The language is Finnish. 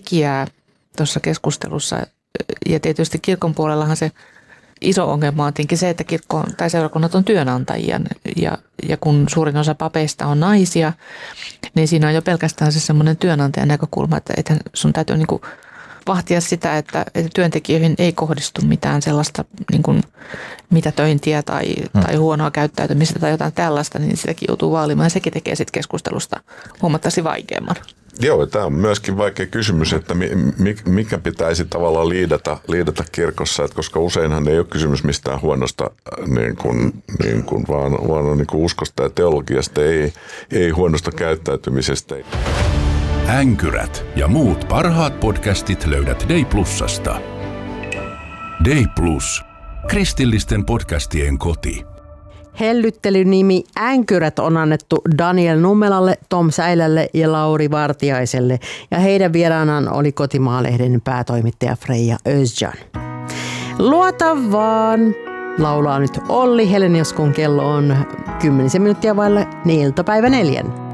tekijää tuossa keskustelussa. Ja tietysti kirkon puolellahan se iso ongelma on tietenkin se, että kirkko tai seurakunnat on työnantajia. Ja kun suurin osa papeista on naisia, niin siinä on jo pelkästään se semmoinen työnantajan näkökulma, että sun täytyy niin kuin vahtia sitä, että työntekijöihin ei kohdistu mitään sellaista niin kuin mitätöintiä tai huonoa käyttäytymistä tai jotain tällaista, niin sitäkin joutuu vaalimaan ja sekin tekee sitten keskustelusta huomattavasti vaikeamman. Joo, tämä on myöskin vaikea kysymys, että mikä pitäisi tavallaan liidata kirkossa, että koska useinhan ei ole kysymys mistään huonosta vaan niin kuin uskosta ja teologiasta, ei huonosta käyttäytymisestä. Änkyrät ja muut parhaat podcastit löydät Day Plusasta. Day Plus, kristillisten podcastien koti. Hellyttelynimi Änkyrät on annettu Daniel Nummelalle, Tom Säilälle ja Lauri Vartiaiselle. Ja heidän vieraanaan oli Kotimaalehden päätoimittaja Freija Özcan. Luota vaan, laulaa nyt Olli Helenius, kun kello on 10 minuuttia vailla iltapäivä 4.